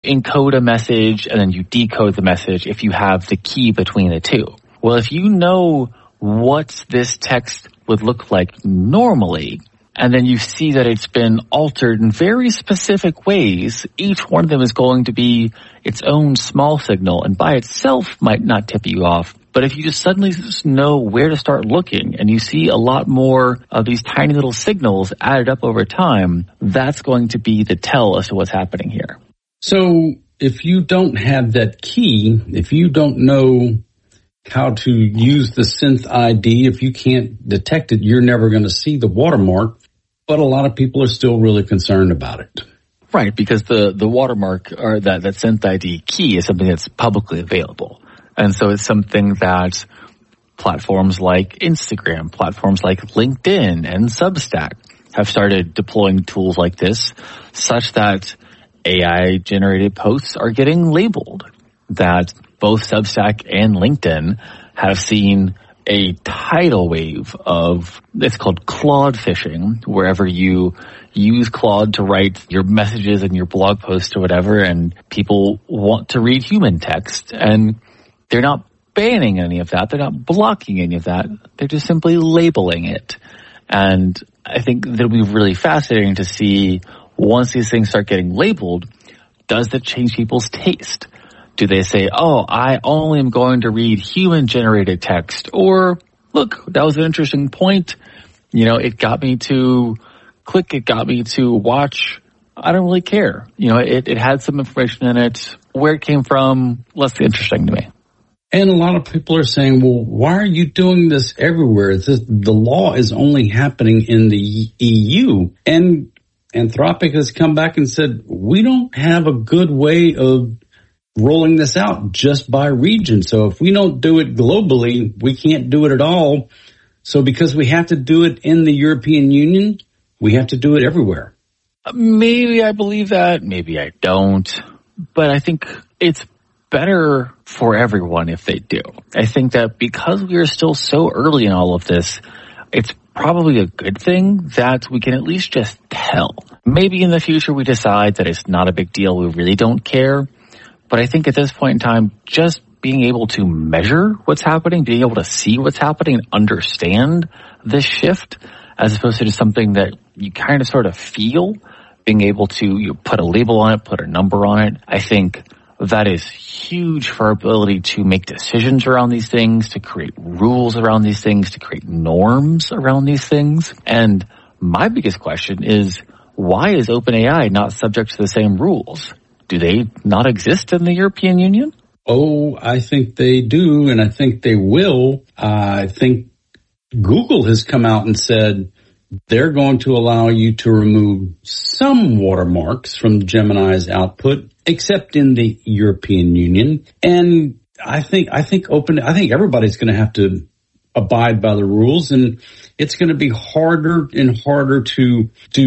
encode a message and then you decode the message if you have the key between the two. Well, if you know what this text would look like normally, and then you see that it's been altered in very specific ways, each one of them is going to be its own small signal, and by itself might not tip you off. But if you just suddenly just know where to start looking, and you see a lot more of these tiny little signals added up over time, that's going to be the tell as to what's happening here. So if you don't have that key, if you don't know how to use the synth ID, if you can't detect it, you're never going to see the watermark. But a lot of people are still really concerned about it. Right, because the watermark or that synth ID key is something that's publicly available. And so it's something that platforms like Instagram, platforms like LinkedIn and Substack have started deploying tools like this, such that AI-generated posts are getting labeled, that both Substack and LinkedIn have seen a tidal wave of, it's called Claude phishing, wherever you use Claude to write your messages and your blog posts or whatever, and people want to read human text, and they're not banning any of that, they're not blocking any of that, they're just simply labeling it. And I think that'll be really fascinating to see, once these things start getting labeled, does that change people's taste? Do they say, oh, I only am going to read human-generated text? Or, look, that was an interesting point. You know, it got me to click, it got me to watch. I don't really care. You know, it had some information in it. Where it came from, less interesting to me. And a lot of people are saying, well, why are you doing this everywhere? The law is only happening in the EU. And Anthropic has come back and said, we don't have a good way of rolling this out just by region. So if we don't do it globally, we can't do it at all. So because we have to do it in the European Union, we have to do it everywhere. Maybe I believe that, maybe I don't. But I think it's better for everyone if they do. I think that because we are still so early in all of this, it's probably a good thing that we can at least just tell. Maybe in the future we decide that it's not a big deal, we really don't care. But I think at this point in time, just being able to measure what's happening, being able to see what's happening and understand this shift, as opposed to just something that you kind of sort of feel, being able to put a label on it, put a number on it, I think that is huge for our ability to make decisions around these things, to create rules around these things, to create norms around these things. And my biggest question is, why is OpenAI not subject to the same rules? Do they not exist in the European Union? Oh, I think they do, and I think they will. I think Google has come out and said they're going to allow you to remove some watermarks from Gemini's output, except in the European Union. And I think everybody's going to have to abide by the rules, and it's going to be harder and harder to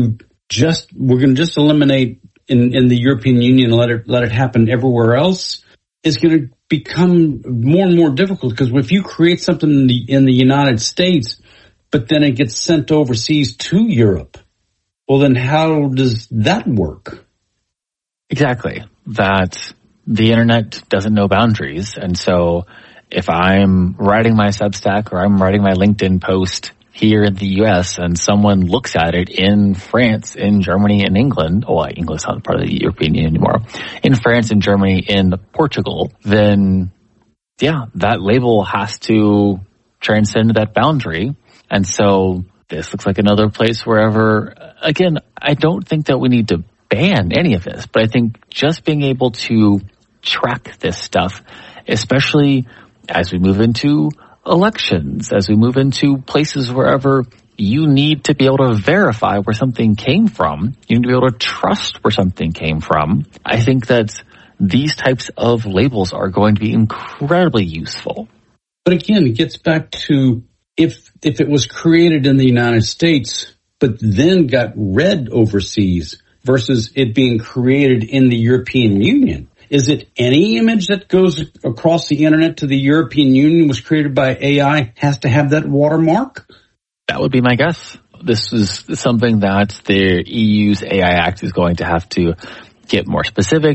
we're going to just eliminate in the European Union and let it happen everywhere else. Is going to become more and more difficult, because if you create something in the United States, but then it gets sent overseas to Europe, well, then how does that work? Exactly. That the internet doesn't know boundaries. And so if I'm writing my Substack or I'm writing my LinkedIn post here in the U.S. and someone looks at it in France, in Germany, in England, England's not part of the European Union anymore, in France, in Germany, in Portugal, then, yeah, that label has to transcend that boundary. And so this looks like another place wherever, again, I don't think that we need to ban any of this, but I think just being able to track this stuff, especially as we move into elections, as we move into places wherever you need to be able to verify where something came from, you need to be able to trust where something came from. I think that these types of labels are going to be incredibly useful. But again, it gets back to if it was created in the United States, but then got read overseas versus it being created in the European Union. Is it any image that goes across the internet to the European Union was created by AI has to have that watermark? That would be my guess. This is something that the EU's AI Act is going to have to get more specific.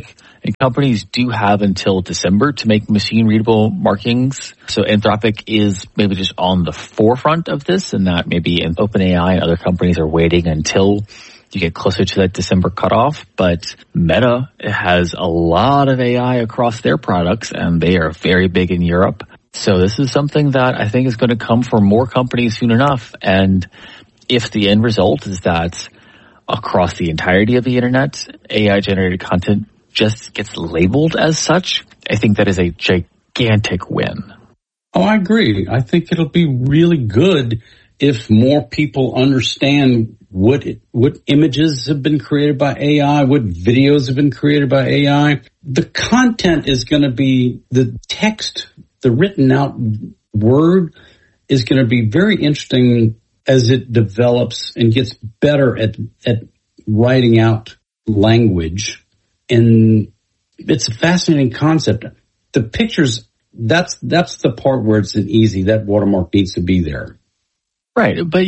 And companies do have until December to make machine-readable markings. So Anthropic is maybe just on the forefront of this, and that maybe OpenAI and other companies are waiting until you get closer to that December cutoff. But Meta has a lot of AI across their products, and they are very big in Europe. So this is something that I think is going to come for more companies soon enough. And if the end result is that across the entirety of the internet, AI-generated content just gets labeled as such, I think that is a gigantic win. Oh, I agree. I think it'll be really good if more people understand what images have been created by AI, what videos have been created by AI. The content is going to be the text, the written out word is going to be very interesting as it develops and gets better at writing out language. And it's a fascinating concept. The pictures, that's the part where it's easy. That watermark needs to be there. Right. But,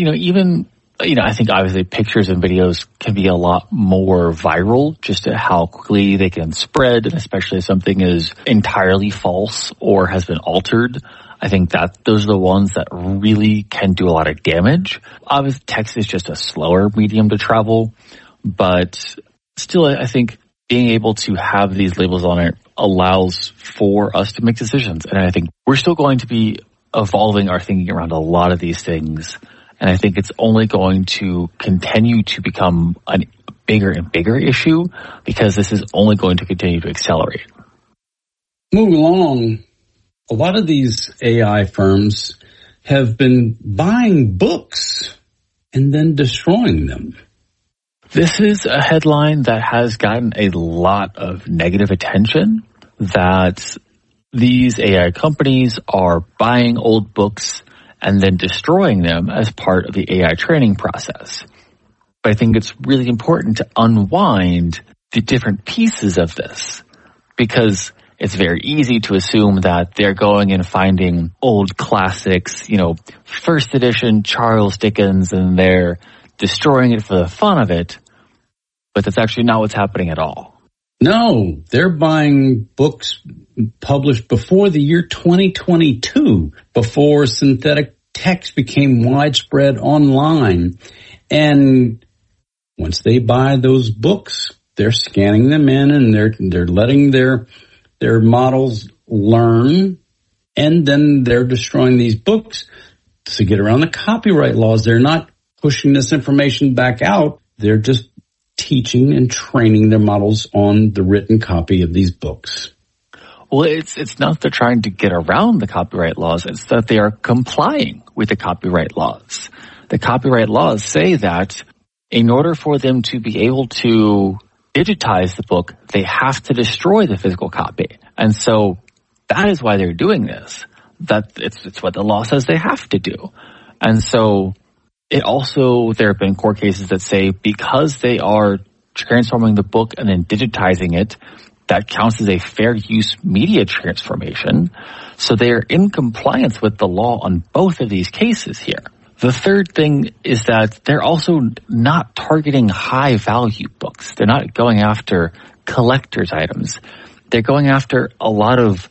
I think obviously pictures and videos can be a lot more viral just to how quickly they can spread, and especially if something is entirely false or has been altered. I think that those are the ones that really can do a lot of damage. Obviously, text is just a slower medium to travel, but still, I think being able to have these labels on it allows for us to make decisions. And I think we're still going to be evolving our thinking around a lot of these things. And I think it's only going to continue to become a bigger and bigger issue because this is only going to continue to accelerate. Moving along, a lot of these AI firms have been buying books and then destroying them. This is a headline that has gotten a lot of negative attention, that these AI companies are buying old books and then destroying them as part of the AI training process. But I think it's really important to unwind the different pieces of this, because it's very easy to assume that they're going and finding old classics, first edition Charles Dickens, and they're destroying it for the fun of it. But that's actually not what's happening at all. No, they're buying books published before the year 2022, before synthetic text became widespread online. And once they buy those books, they're scanning them in and they're letting their models learn, and then they're destroying these books to get around the copyright laws. They're not pushing this information back out. They're just teaching and training their models on the written copy of these books. Well, it's not that they're trying to get around the copyright laws. It's that they are complying with the copyright laws. The copyright laws say that in order for them to be able to digitize the book, they have to destroy the physical copy. And so that is why they're doing this. That it's what the law says they have to do. And so there have been court cases that say because they are transforming the book and then digitizing it, that counts as a fair use media transformation. So they are in compliance with the law on both of these cases here. The third thing is that they're also not targeting high value books. They're not going after collector's items. They're going after a lot of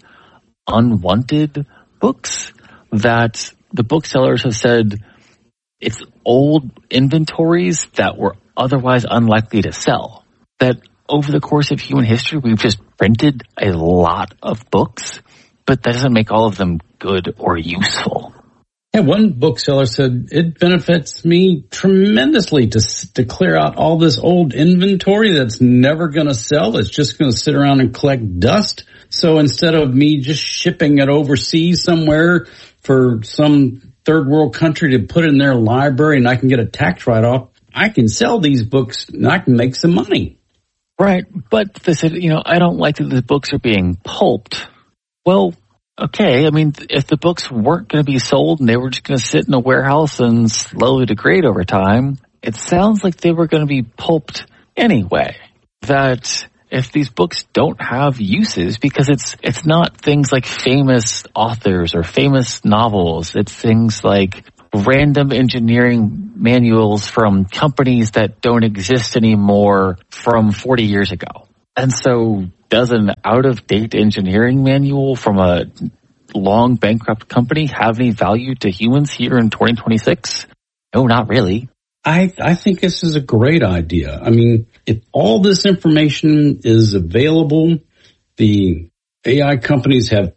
unwanted books that the booksellers have said it's old inventories that were otherwise unlikely to sell. That over the course of human history, we've just printed a lot of books, but that doesn't make all of them good or useful. Yeah, one bookseller said, it benefits me tremendously to clear out all this old inventory that's never going to sell. It's just going to sit around and collect dust. So instead of me just shipping it overseas somewhere for some third world country to put in their library and I can get a tax write-off, I can sell these books and I can make some money. Right. But they said, I don't like that the books are being pulped. Well, okay. I mean, if the books weren't going to be sold and they were just going to sit in a warehouse and slowly degrade over time, it sounds like they were going to be pulped anyway. That if these books don't have uses, because it's not things like famous authors or famous novels. It's things like random engineering manuals from companies that don't exist anymore from 40 years ago. And so does an out-of-date engineering manual from a long bankrupt company have any value to humans here in 2026? No, not really. I think this is a great idea. I mean, if all this information is available, the AI companies have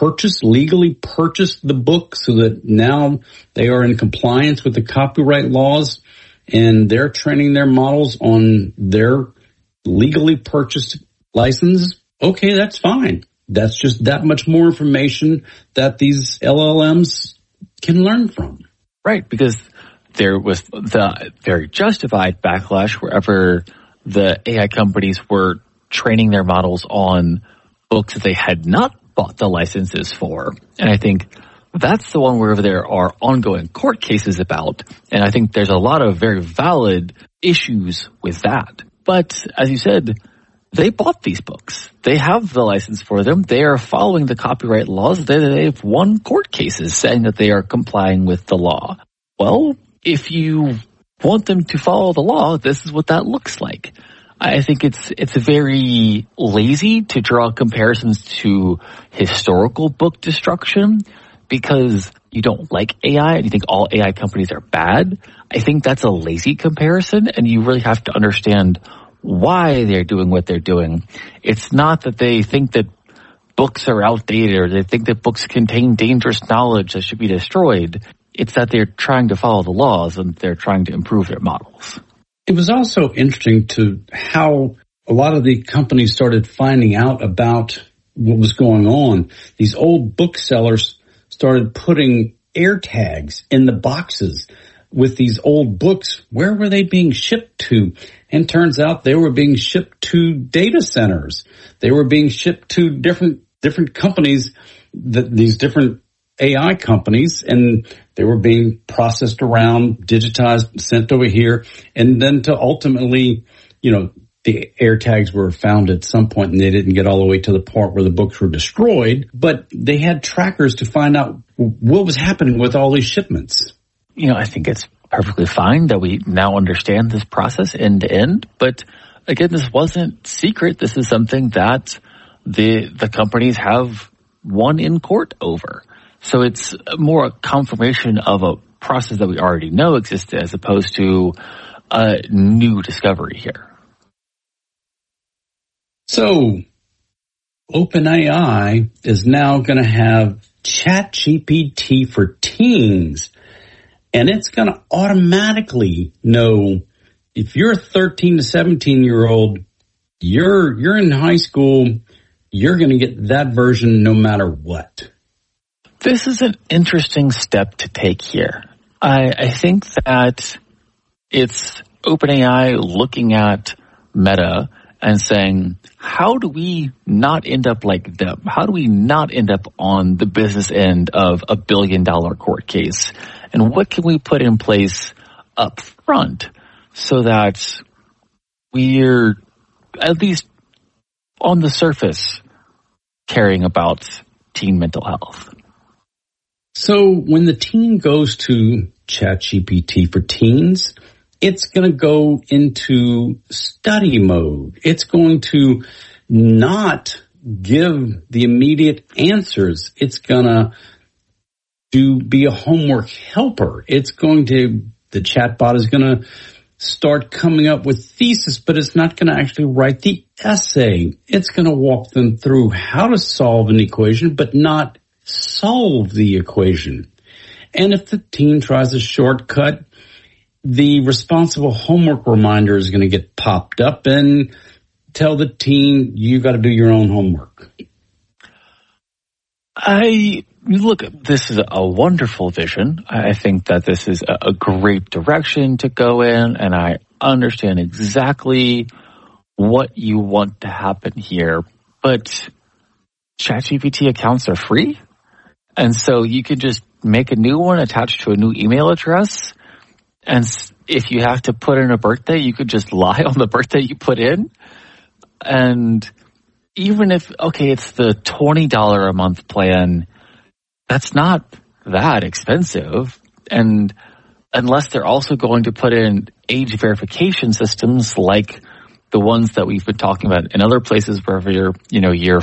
legally purchased the book so that now they are in compliance with the copyright laws, and they're training their models on their legally purchased license. Okay, that's fine. That's just that much more information that these LLMs can learn from. Right, because there was the very justified backlash wherever the AI companies were training their models on books that they had not bought the licenses for. And I think that's the one where there are ongoing court cases about. And I think there's a lot of very valid issues with that. But as you said, they bought these books. They have the license for them. They are following the copyright laws. They've won court cases saying that they are complying with the law. Well, if you want them to follow the law, this is what that looks like. I think it's very lazy to draw comparisons to historical book destruction because you don't like AI and you think all AI companies are bad. I think that's a lazy comparison, and you really have to understand why they're doing what they're doing. It's not that they think that books are outdated or they think that books contain dangerous knowledge that should be destroyed. It's that they're trying to follow the laws and they're trying to improve their models. It was also interesting to how a lot of the companies started finding out about what was going on. These old booksellers started putting air tags in the boxes with these old books. Where were they being shipped to? And turns out they were being shipped to data centers. They were being shipped to different companies, these different AI companies, and they were being processed around, digitized, sent over here, and then to ultimately, the air tags were found at some point and they didn't get all the way to the part where the books were destroyed, but they had trackers to find out what was happening with all these shipments. I think it's perfectly fine that we now understand this process end to end, but again, this wasn't secret. This is something that the companies have won in court over. So it's more a confirmation of a process that we already know existed as opposed to a new discovery here. So OpenAI is now going to have ChatGPT for teens, and it's going to automatically know if you're a 13 to 17-year-old, you're in high school, you're going to get that version no matter what. This is an interesting step to take here. I think that it's OpenAI looking at Meta and saying, how do we not end up like them? How do we not end up on the business end of a $1 billion court case? And what can we put in place up front so that we're at least on the surface caring about teen mental health? So when the teen goes to ChatGPT for teens, it's going to go into study mode. It's going to not give the immediate answers. It's going to be a homework helper. The chatbot is going to start coming up with thesis, but it's not going to actually write the essay. It's going to walk them through how to solve an equation, but not solve the equation. And if the teen tries a shortcut, the responsible homework reminder is going to get popped up and tell the teen, you got to do your own homework. This is a wonderful vision. I think that this is a great direction to go in, and I understand exactly what you want to happen here. But ChatGPT accounts are free, and so you could just make a new one attached to a new email address. And if you have to put in a birthday, you could just lie on the birthday you put in. And even if, it's the $20 a month plan, that's not that expensive. And unless they're also going to put in age verification systems like the ones that we've been talking about in other places wherever you're, year